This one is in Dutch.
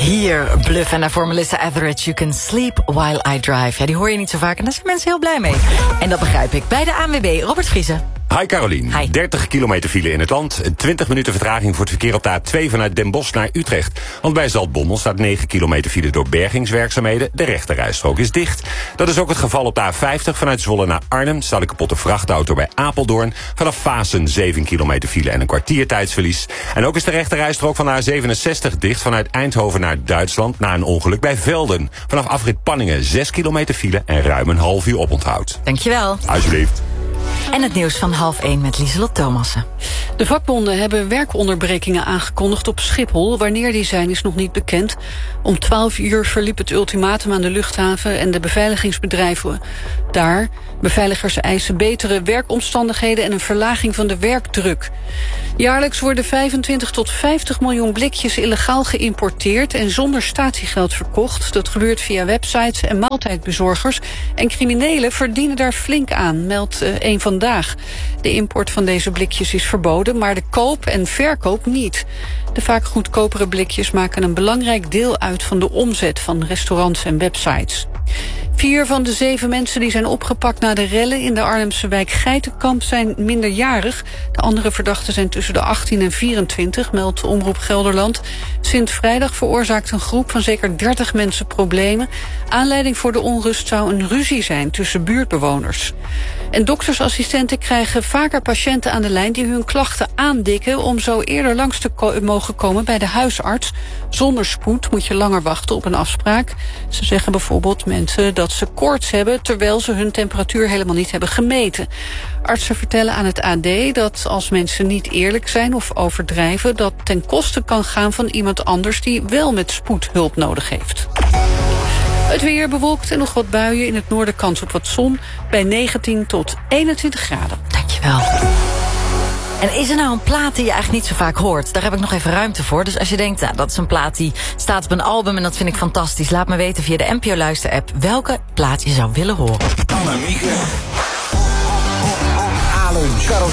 Hier, Bluff en daarvoor Melissa Etheridge. You can sleep while I drive. Ja, die hoor je niet zo vaak en daar zijn mensen heel blij mee. En dat begrijp ik. Bij de ANWB, Robert Vriezen. Hi Carolien. Hi. 30 kilometer file in het land. 20 minuten vertraging voor het verkeer op de A2 vanuit Den Bosch naar Utrecht. Want bij Zaltbommel staat 9 kilometer file door bergingswerkzaamheden. De rechterrijstrook is dicht. Dat is ook het geval op de A50 vanuit Zwolle naar Arnhem. Staat een kapotte vrachtauto bij Apeldoorn. Vanaf Vaassen 7 kilometer file en een kwartier tijdsverlies. En ook is de rechterrijstrook van de A67 dicht vanuit Eindhoven naar Duitsland na een ongeluk bij Velden. Vanaf afrit Panningen 6 kilometer file en ruim een half uur oponthoud. Dankjewel. Alsjeblieft. En het nieuws van 12:30 met Lieselot Thomassen. De vakbonden hebben werkonderbrekingen aangekondigd op Schiphol. Wanneer die zijn is nog niet bekend. Om 12 uur verliep het ultimatum aan de luchthaven en de beveiligingsbedrijven daar. Beveiligers eisen betere werkomstandigheden en een verlaging van de werkdruk. Jaarlijks worden 25 tot 50 miljoen blikjes illegaal geïmporteerd en zonder statiegeld verkocht. Dat gebeurt via websites en maaltijdbezorgers. En criminelen verdienen daar flink aan, meldt Eén Vandaag. De import van deze blikjes is verboden, maar de koop en verkoop niet. De vaak goedkopere blikjes maken een belangrijk deel uit van de omzet van restaurants en websites. 4 van de 7 mensen die zijn opgepakt na de rellen in de Arnhemse wijk Geitenkamp zijn minderjarig. De andere verdachten zijn tussen de 18 en 24, meldt Omroep Gelderland. Sinds vrijdag veroorzaakt een groep van zeker 30 mensen problemen. Aanleiding voor de onrust zou een ruzie zijn tussen buurtbewoners. En doktersassistenten krijgen vaker patiënten aan de lijn die hun klachten aandikken om zo eerder langs te mogen komen bij de huisarts. Zonder spoed moet je langer wachten op een afspraak. Ze zeggen bijvoorbeeld mensen dat ze koorts hebben terwijl ze hun temperatuur helemaal niet hebben gemeten. Artsen vertellen aan het AD dat als mensen niet eerlijk zijn of overdrijven, dat ten koste kan gaan van iemand anders die wel met spoed hulp nodig heeft. Het weer bewolkt en nog wat buien. In het noorden kans op wat zon bij 19 tot 21 graden. Dankjewel. En is er nou een plaat die je eigenlijk niet zo vaak hoort? Daar heb ik nog even ruimte voor. Dus als je denkt, nou, dat is een plaat die staat op een album en dat vind ik fantastisch. Laat me weten via de NPO Luister-app welke plaat je zou willen horen. Annemieke. Allen.